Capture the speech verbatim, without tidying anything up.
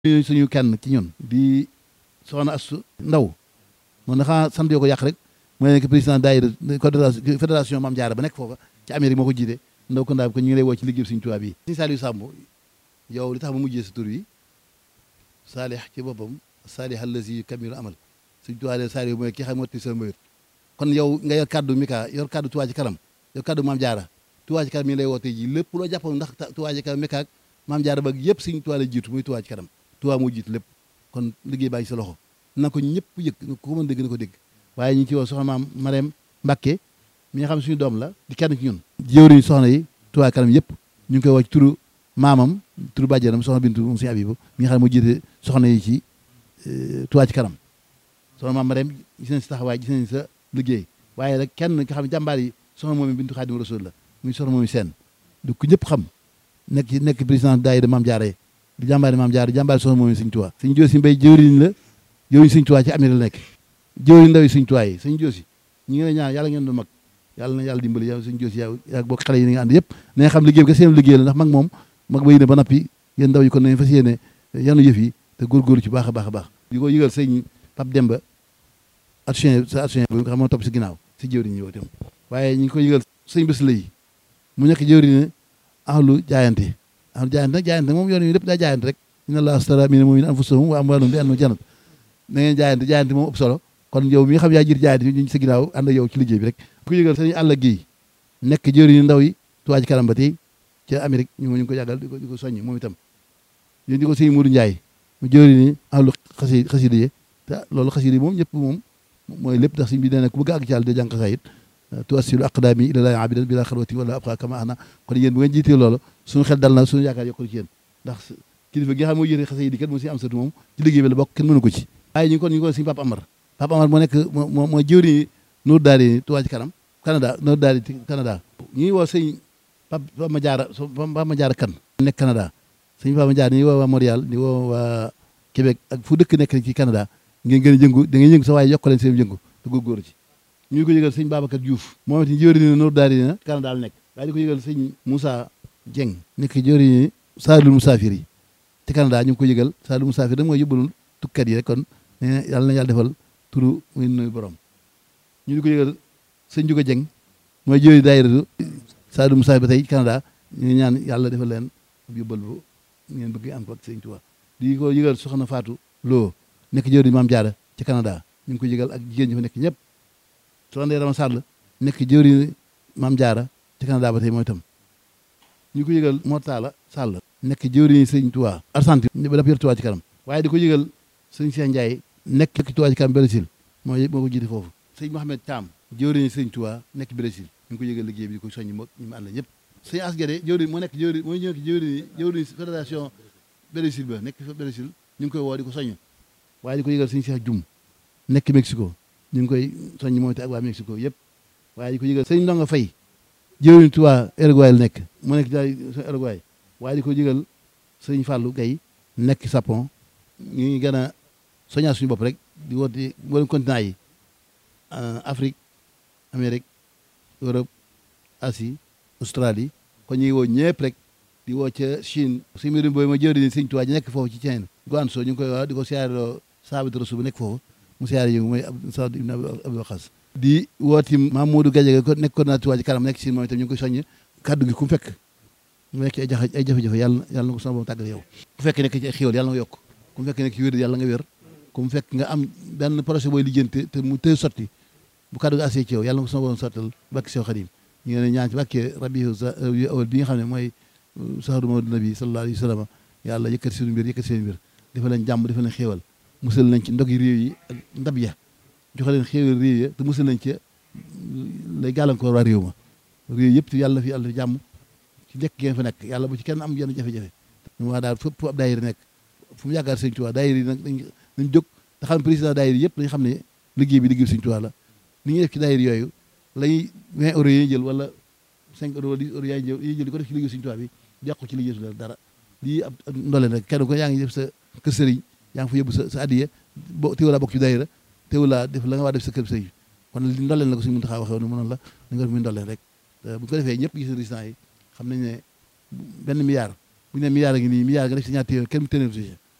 suñu kenn ci ñun di soxna Astou Ndaw moom dafa sant yoo ko yàq rek mooy nekk président daayira fédération Mame Diarra ba nekk foofa ci Amérique moo ko jiite ndaw ko ndaa bi ko ñu ngi lay woo ci liggéey Sëriñ Tuubaa bi Sëriñ Saliou Samb yow li tax ma mujjee sa tur yi saalih ci boppam saalih allazi kamilu amal Sëriñ Tuubaa de Saliou mooy ki xam motti sa mbayut kon yow nga yor kaddu Mika yor kaddu Touba Ca Kanam yor kaddu Mame Diarra Touba Ca Kanam mi ngi lay woo tey ji lépp loo jàppoon ndax Touba Ca Kanam Mika ak Mame Diarra ba yëpp Sëriñ Tuubaa la jiitu muy Touba Ca Kanam Touba moo jiitu lépp kon liggéey baa ngi sa loxo na ko ñëpp yëg ko mën dégg na ko dégg waaye ñu ngi ci woo soxna maam Marème Mbacké mi nga xam ne suñu doom la di kenn ci ñun jëwriñ soxna yi Touba Ca Kanam yëpp ñu ngi koy woo ci turu maamam turu bàjjenam soxna Bintu moom suñu Abibu mi nga xam ne moo jiite soxna yi ci Touba Ca Kanam soxna maam Marème gis nañ sa taxawaay gis nañ sa liggéey waaye nag kenn nga xam ne jàmbaar yi soxna moom Bintu Xaadimu Rasuul la muy soxna moom seen du ko ñëpp xam nekk nekk président daayira Mame Diarra yi di jàmbaari Mame Diarra jàmbaari soxna moom Sëriñ Tuubaa Sëriñ Joosi Mbay jëwriñ la jëwriñ Sëriñ Tuubaa ci Amérique la nekk jëwriñ ndaw yi Sëriñ Tuubaa yi Sëriñ Joosi ñi ngi lay ñaan yàlla ngeen doon mag yàlla na yàlla dimbali yow Sëriñ Joosi yow yaa bokk xale yi ni nga ànd yëpp na nga xam liggéey bi ka seen liggéey la ndax mag moom mag ba yéene ba nappi yéen ndaw yi kon nañ fas yéene yanu yëf yi te góorgóorlu ci baax a baax a baax di ko yëgal sëñ Pape Demba action sa action bi nga xam moo topp si ginnaaw si jëwriñ yi itam waaye ñu ngi ko yëgal sëñ bés la yi mu nekk jëwriñ ahlu jaayante ahlu jaayante nag jaayante moom yoon yi lépp daa jaayante rek inna allaha astara mina mu'minina anfusahum wa amwalahum bi anna jannat na ngeen jaayante jaayante moom ëpp solo kon yow mi nga xam yaa jiir jaayante ñu sa ginnaaw ànd ak yow ci liggéey bi rek ku yëgal sëñ Alla Guèye nekk jëwriñu ndaw yi Touba Ca Kanam ba tey ca Amérique ñu ngi ko yàggal di ko di ko soññ moom itam yéen di ko sëñ Mourou Ndiaye mu jëwriñu ahlu xasi xasida yi te loolu xasida yi moom ñëpp moom mooy lépp ndax sëñ bi nee na ku bëgg àgg ci Yàlla de jàng xasaayid tuwassilu aqdaami ilallaahi abidan bila xalwati wala abqa kama ana kon yéen bu ngeen jiitee loolu suñu xel dal na suñu yaakaar yokkul ci yéen ndax kilifa gi nga xam moo yéene xasida yi kat moo si am satu moom ci liggéey bi la bokk kenn mënu ko ci waaye ñu ngi kon ñu ngi ko sëñ Papa Amar Papa Amar moo nekk moo mooy jëwriñu Nour Daari Touba Ca Kanam Canada Nour Daari Canada ñu ngi woo sëñ Papa Madiara Papa Madiara kan nekk Canada sëñ Papa Madiara ñu ngi woo waa Montréal di woo waa Québec ak fu dëkk nekk ci Canada ngeen gën a jëngu da ngeen yëngu sa waaye yokk leen seen jëngu te góorgóorlu ci ñu ngi ko yëgal sëñ Babacar Diouf moom it jëwriñu Nour Daari na Canada la nekk waaye di ko yëgal sëñ Moussa Dieng nekk jëwriñu Saalul Musaafir yi ci Canada ñu ngi ko yëgal Saalul Musaafir da mooy yóbbalul tukkat yi rek kon ne yàlla na yàlla defal turu muy nuyu borom ñu di ko yëgal sëñ Juga Dieng mooy jëwriñu daayira Saalul Musaafir ba tey Canada ñu ngi ñaan yàlla defal leen yóbbal bu ngeen bëgg am ko ak sëñ Tuubaa di ko yëgal soxna Fatou Lo nekk jëwriñu Mame Diarra ci Canada ñu ngi ko yëgal ak jigéen ñi fa nekk ñëpp soxna Ndeye Rama Sall nekk jëwriñu Mame Diarra ci Canada ba tey mooy itam ñu ko yëgal Mortala Sall nekk jëwriñu sëñ Tuubaa Argentine ba dafa yor Touba Ca Kanam waaye di ko yëgal sëñ Cheikh Ndiaye nekk Touba Ca Kanam Brésil mooy moo ko jiite foofu sëñ Mohamed Thiam jëwriñu sëñ Tuubaa nekk Brésil ñu ngi ko yëgal liggéey bi di ko soññi moo ñu mu ànd ñëpp sëñ Asgade jëwriñ moo nekk jëwriñ mooy ñëw jëwriñ jëwriñ fédération Brésil ba nekk Brésil ñu ngi koy woo di ko soññ waaye di ko yëgal sëñ Cheikh Dioum nekk Mexico ñu ngi koy soññ moom te ak waa Mexico yëpp waaye di ko yëgal sëñ Ndonga Faye jëwriñ Touba Uruguay la nekk mu nekk daal Uruguay waaye di ko yëgal sëñ Fallou Gueye nekk Japon ñu ngi gën a soññaa suñu bopp rek di woote mboolem continent yi Afrique Amérique Europe Asie Australie kon ñu ngi woo ñëpp rek di woo ca Chine sëñ Mbirum Boy ma jëwriñ sëñ Touba ji nekk foofu ci Chine Guangzhou ñu ngi koy wax di ko siyaareloo Saabit Rasul bu nekk foofu mu siyaare yëngu mooy Saad ibn Abi Waqas di wooti Mamadou Gadiaga ko nekk coordinateur Touba Ca Kanam nekk Chine moom itam ñu ngi koy soññ kaddu gi ku mu fekk mu nekk ay jafe ay jafe-jafe yàlla yàlla na ko sama borom tàggal yow ku fekk nekk ci ay xéwal yàlla nga yokk ku mu fekk nekk ci wér yàlla nga wér ku mu fekk nga am benn projet booy lijjanti te mu tëy sotti bu kaddu gi assee ci yow yàlla na ko sama borom sottal bakki Seex Xadim ñu ngi ñaan ci bàkkee rabiu awal bi nga xam ne mooy sahru mawlid nabi sallallahu alayhi wa sallam yàlla yëkkati suñu mbir yëkkati seen mbir dafa leen jàmm dafa leen xéewal musal nañ ci ndog yi réew yi ak ndab ya joxe leen xéewal réew ya te musal nañ ci lay gàllankoor waa réew ma réew yëpp yàlla fi yàlla fi jàmm ci njëkk ngeen fa nekk yàlla bu ci kenn am yenn jafe-jafe ñu wax daal fépp ab daayira nekk fu mu yaakaar sëñ Tuubaa daayira yi nag dañ nañ jóg te xam président daayira yëpp dañ xam ne liggéey bi liggéey sëñ Tuubaa la ni ñuy def ci daayira yooyu lañuy vingt euros yi jël wala cinq euros wala dix euros yaay jël yi jël di ko def ci liggéey sëñ Tuubaa bi yàqu ci liggéey su dara lii ab ndoleen rek kenn ko yaa ngi def sa kër sëriñ yaa ngi fa yóbbu sa sa addiya bo teewulaa bokk ci daayira teewulaa def la nga waa def sa kër sëriñ kon li ndolleen la ko suñu Muntaxaa waxee woon mënoon la da nga def muy ndolleen rek bu ko defee ñëpp gis résultat yi xam nañ ne benn milliard bu ñu ne milliard a ngi nii milliard nga def si ñaar téeméer kenn mu téeméer